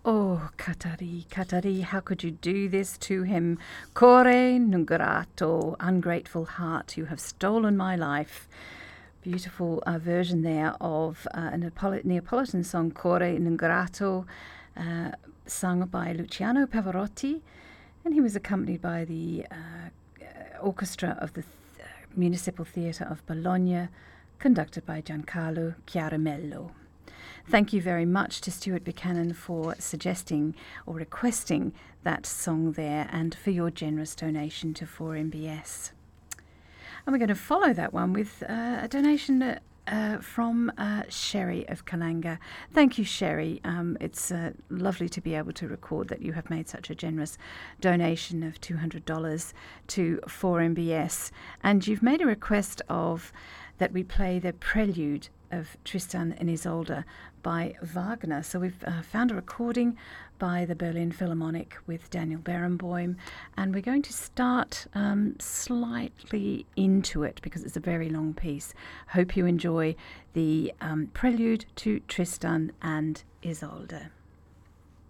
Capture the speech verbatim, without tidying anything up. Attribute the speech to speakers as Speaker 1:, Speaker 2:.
Speaker 1: Oh, Katari, Katari, how could you do this to him? Core ingrato, ungrateful heart, you have stolen my life. Beautiful uh, version there of uh, a Neapol- Neapolitan song, Core ingrato, uh, sung by Luciano Pavarotti, and he was accompanied by the uh, orchestra of the th- Municipal Theatre of Bologna, conducted by Giancarlo Chiaramello. Thank you very much to Stuart Buchanan for suggesting or requesting that song there, and for your generous donation to four M B S. And we're going to follow that one with uh, a donation uh, uh, from uh, Sherry of Kalanga. Thank you, Sherry. Um, it's uh, lovely to be able to record that you have made such a generous donation of two hundred dollars to four M B S. And you've made a request of that we play the prelude of Tristan and Isolde by Wagner. So we've uh, found a recording by the Berlin Philharmonic with Daniel Barenboim, and we're going to start um, slightly into it because it's a very long piece. Hope you enjoy the um, prelude to Tristan and Isolde.